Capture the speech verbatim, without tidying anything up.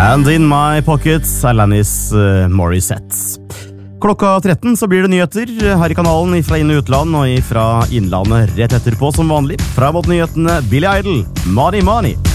And in my pockets, Alanis uh, Morissette. Klokka tretten så blir det nyheter her i kanalen fra inn- og utland og fra innlandet rett etterpå som vanlig. Fra mot nyhetene Billy Idol, Money Money.